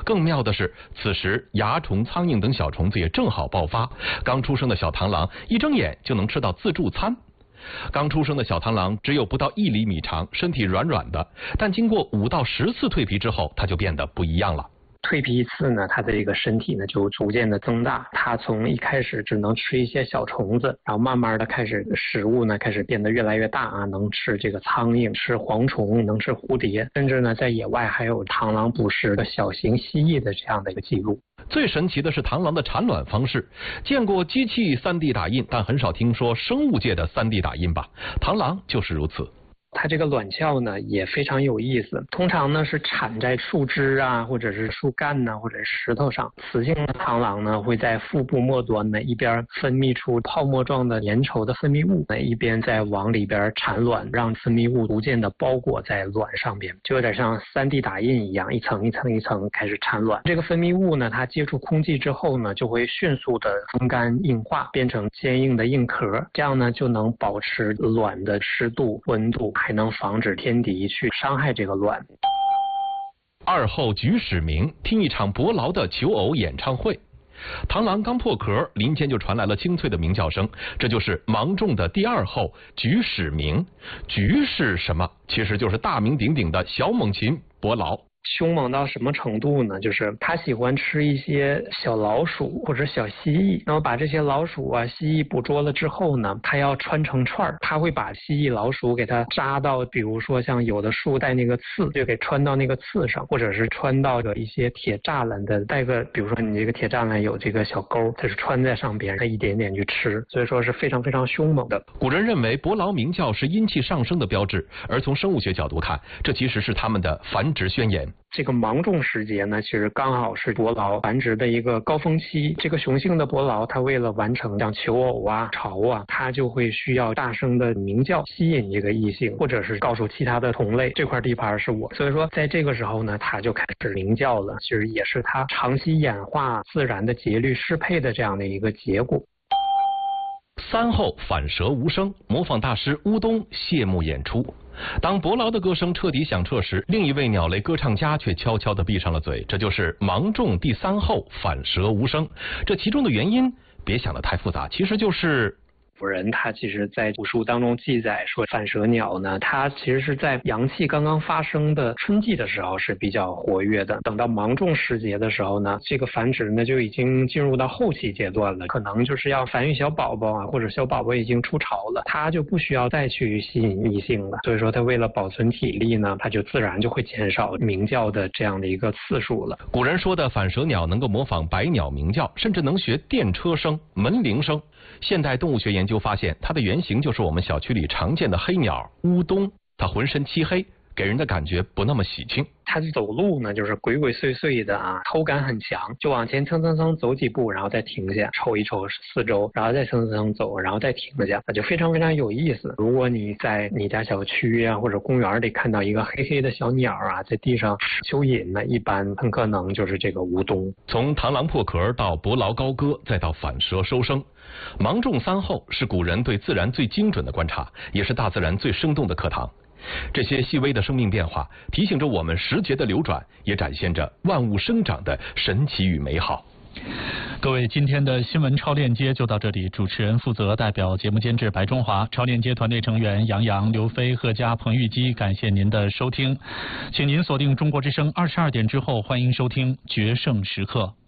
更妙的是，此时蚜虫、苍蝇等小虫子也正好爆发，刚出生的小螳螂一睁眼就能吃到自助餐。刚出生的小螳螂只有不到1厘米长，身体软软的，但经过5到10次蜕皮之后，它就变得不一样了。 蜕皮一次呢，它的这个身体呢就逐渐的增大，它从一开始只能吃一些小虫子，然后慢慢的开始食物呢开始变得越来越大啊，能吃这个苍蝇，吃蝗虫，能吃蝴蝶，甚至呢在野外还有螳螂捕食的小型蜥蜴的这样的一个记录。 最神奇的是螳螂的产卵方式，见过机器3D 打印，但很少听说生物界的3D 打印吧？螳螂就是如此。 它这个卵鞘呢也非常有意思，通常呢是产在树枝啊，或者是树干呢，或者是石头上。雌性的螳螂呢会在腹部末端呢一边分泌出泡沫状的粘稠的分泌物，一边在往里边产卵，让分泌物逐渐的包裹在卵上边，就有点像3D 打印一样，一层一层一层开始产卵。这个分泌物呢，它接触空气之后呢，就会迅速的风干硬化，变成坚硬的硬壳，这样呢就能保持卵的湿度、温度，还能防止天敌去伤害这个卵。 2后菊始鸣，听一场伯劳的求偶演唱会。螳螂刚破壳，林间就传来了清脆的鸣叫声，这就是芒种的第2后菊始鸣。菊是什么？其实就是大名鼎鼎的小猛禽伯劳。 凶猛到什么程度呢？就是它喜欢吃一些小老鼠或者小蜥蜴，然后把这些老鼠啊、蜥蜴捕捉了之后呢，它要穿成串儿，它会把蜥蜴、老鼠给它扎到，比如说像有的树带那个刺，就给穿到那个刺上，或者是穿到一些铁栅栏的带个，比如说你这个铁栅栏有这个小钩，它是穿在上边，它一点点去吃，所以说是非常非常凶猛的。 古人认为伯劳鸣叫是阴气上升的标志，而从生物学角度看，这其实是它们的繁殖宣言。 这个芒种时节呢，其实刚好是伯劳繁殖的一个高峰期。这个雄性的伯劳，它为了完成像求偶啊、巢啊，它就会需要大声的鸣叫，吸引这个异性，或者是告诉其他的同类这块地盘是我。所以说，在这个时候呢，它就开始鸣叫了，其实也是它长期演化自然的节律适配的这样的一个结果。 3后反舌无声，模仿大师乌冬谢幕演出。当伯劳的歌声彻底响彻时，另一位鸟类歌唱家却悄悄地闭上了嘴，这就是芒种第3后反舌无声。这其中的原因别想得太复杂，其实就是古人他其实在古书当中记载说，反舌鸟呢，它其实是在阳气刚刚发生的春季的时候是比较活跃的，等到芒种时节的时候呢，这个繁殖呢就已经进入到后期阶段了，可能就是要繁育小宝宝啊，或者小宝宝已经出巢了，它就不需要再去吸引异性了，所以说它为了保存体力呢，它就自然就会减少鸣叫的这样的一个次数了。 古人说的反舌鸟能够模仿百鸟鸣叫，甚至能学电车声、门铃声。现代动物学研究发现，它的原型就是我们小区里常见的黑鸟乌冬。它浑身漆黑，给人的感觉不那么喜庆。 它走路呢，就是鬼鬼祟祟的啊，偷感很强，就往前蹭蹭蹭走几步，然后再停下，瞅一瞅四周，然后再蹭蹭蹭走，然后再停下，那就非常非常有意思。如果你在你家小区啊或者公园里看到一个黑黑的小鸟啊，在地上蚯蚓呢，一般很可能就是这个乌冬。 从螳螂破壳到伯劳高歌，再到反舌收声，芒种3后是古人对自然最精准的观察，也是大自然最生动的课堂。这些细微的生命变化提醒着我们时节的流转，也展现着万物生长的神奇与美好。 各位，今天的新闻超链接就到这里，主持人负责，代表节目监制白中华，超链接团队成员杨洋、刘飞、贺佳、彭玉基，感谢您的收听，请您锁定中国之声22点之后，欢迎收听决胜时刻。